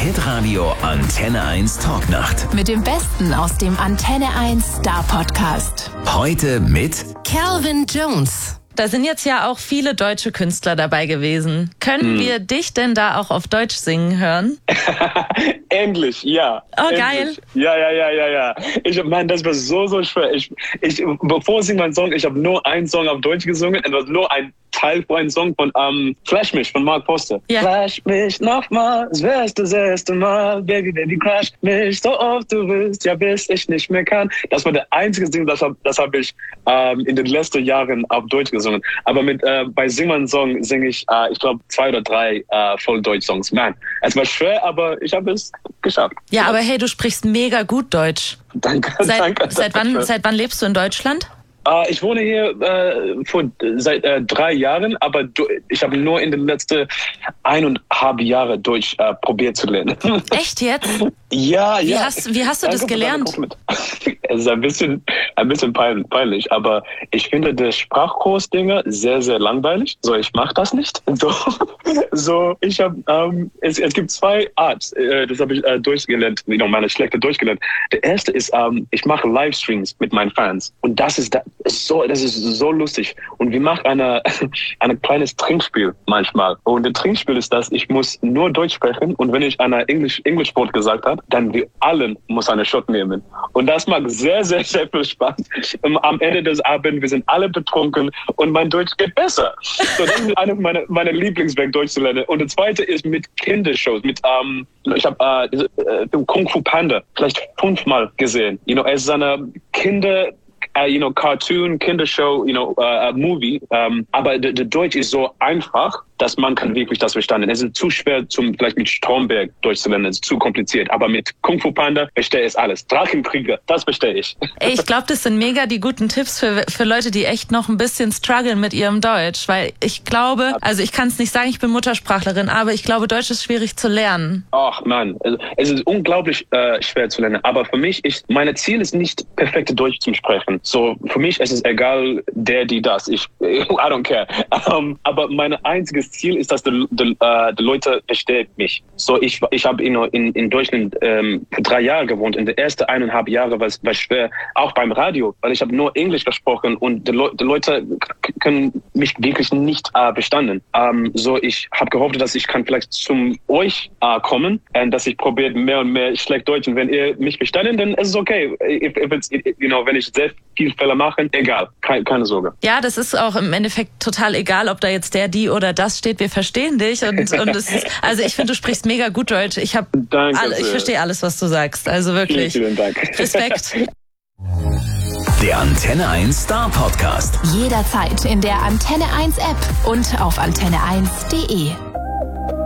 Hitradio Antenne 1 Talknacht. Mit dem Besten aus dem Antenne 1 Star Podcast. Heute mit Calvin Jones. Da sind jetzt ja auch viele deutsche Künstler dabei gewesen. Können wir dich denn da auch auf Deutsch singen hören? Endlich, ja. Oh, endlich. geil. Ja. Das war so schwer. Bevor ich singe meinen Song, ich habe nur einen Song auf Deutsch gesungen und das war nur ein Teil von einem Song von Flash mich von Mark Foster. Ja. Flash mich nochmal, es wär's das erste Mal, Baby, crash mich so oft du willst, ja bis ich nicht mehr kann. Das war der einzige Sing, das hab ich in den letzten Jahren auf Deutsch gesungen. Aber bei Sing meinen Song singe ich, ich glaube, 2 oder 3 Volldeutsch-Songs. Man, es war schwer, aber ich habe es geschafft. Ja, aber hey, du sprichst mega gut Deutsch. Danke. Seit wann lebst du in Deutschland? Ich wohne hier seit 3 Jahren, aber ich habe nur in den letzten 1,5 Jahren Deutsch probiert zu lernen. Echt jetzt? Ja. Wie hast du das gelernt? Es ist ein bisschen peinlich, aber ich finde das Sprachkurs-Dinger sehr, sehr langweilig. So, ich mache das nicht. So, ich habe, es gibt 2 Arts, das habe ich durchgelernt, meine schlechte durchgelernt. Der erste ist, ich mache Livestreams mit meinen Fans und das ist so lustig. Und wir machen ein kleines Trinkspiel manchmal. Und das Trinkspiel ist das, ich muss nur Deutsch sprechen und wenn ich einer Englisch-Wort gesagt habe, dann wir allen muss eine Shot nehmen. Und das macht sehr, sehr, sehr viel Spaß. Am Ende des Abends, wir sind alle betrunken und mein Deutsch geht besser. So, das ist eine meiner Lieblingswege, Deutsch zu lernen. Und der zweite ist mit Kindershows. Ich habe Kung Fu Panda vielleicht 5-mal gesehen. Es ist eine Cartoon, Kindershow, Movie. Aber der Deutsch ist so einfach, dass man kann wirklich das verstanden. Es ist zu schwer, vielleicht mit Stromberg Deutsch zu lernen. Es ist zu kompliziert. Aber mit Kung Fu Panda verstehe ich alles. Drachenkrieger, das verstehe ich. Ey, ich glaube, das sind mega die guten Tipps für Leute, die echt noch ein bisschen strugglen mit ihrem Deutsch. Weil ich glaube, also ich kann es nicht sagen, ich bin Muttersprachlerin, aber ich glaube, Deutsch ist schwierig zu lernen. Ach Mann, es ist unglaublich schwer zu lernen. Aber für mich, mein Ziel ist nicht, perfekte Deutsch zu sprechen. So, für mich ist es egal, die das. I don't care. Aber mein einziges Ziel ist, dass die Leute verstehen mich. So, ich habe in Deutschland für 3 Jahre gewohnt. In den ersten 1,5 Jahren war es schwer, auch beim Radio, weil ich habe nur Englisch gesprochen und die Leute können mich wirklich nicht verstanden. So, ich habe gehofft, dass ich kann vielleicht zum euch kommen und dass ich probiere mehr und mehr schlecht Deutsch. Und wenn ihr mich verstanden, dann ist es okay. Wenn ich sehr viel Fehler mache, egal, keine Sorge. Ja, das ist auch im Endeffekt total egal, ob da jetzt die oder das steht. Wir verstehen dich und es ist, also ich finde, du sprichst mega gut Deutsch. Ich verstehe alles, was du sagst. Also wirklich. Vielen Dank. Respekt. der Antenne 1 Star Podcast. Jederzeit in der Antenne 1 App und auf antenne1.de.